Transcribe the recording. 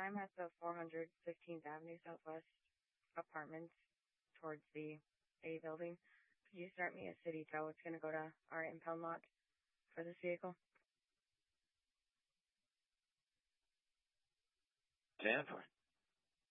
I'm at the 415th Avenue Southwest apartments towards the A building. Could you start me a city tow? It's going to go to our impound lot for this vehicle. 10 for